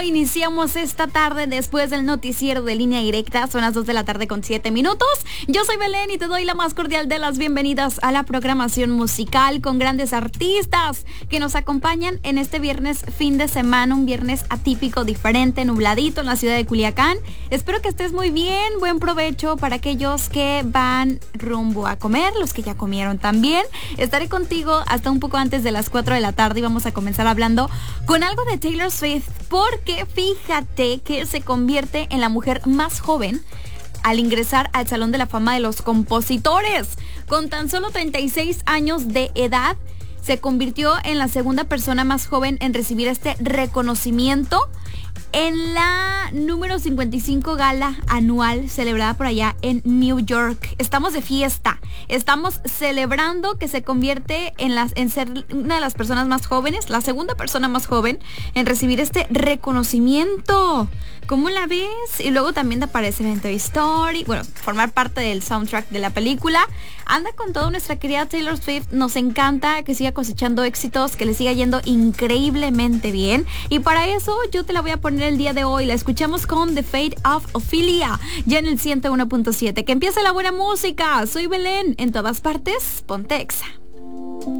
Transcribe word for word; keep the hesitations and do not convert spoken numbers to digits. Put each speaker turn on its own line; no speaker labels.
iniciamos esta tarde después del noticiero de Línea Directa. Son las dos de la tarde con siete minutos. Yo soy Belén y te doy la más cordial de las bienvenidas a la programación musical con grandes artistas que nos acompañan en este viernes fin de semana, un viernes atípico, diferente, nubladito en la ciudad de Culiacán. Espero que estés muy bien, buen provecho para aquellos que van rumbo a comer, los que ya comieron también. Estaré contigo hasta un poco antes de las cuatro de la tarde y vamos a comenzar hablando con algo de Taylor Swift, porque fíjate que se convierte en la mujer más joven al ingresar al Salón de la Fama de los Compositores. Con tan solo treinta y seis años de edad, se convirtió en la segunda persona más joven en recibir este reconocimiento en la número cincuenta y cinco gala anual celebrada por allá en New York. Estamos de fiesta, estamos celebrando que se convierte en, las, en ser una de las personas más jóvenes, la segunda persona más joven en recibir este reconocimiento. ¿Cómo la ves? Y luego también te aparece en Toy Story, bueno, formar parte del soundtrack de la película. Anda con toda nuestra querida Taylor Swift, nos encanta que siga cosechando éxitos, que le siga yendo increíblemente bien. Y para eso yo te la voy a poner el día de hoy. La escuchamos con The Fate of Ophelia, ya en el ciento uno punto siete. Que empiece la buena música. Soy Belén, en todas partes, ponte Exa.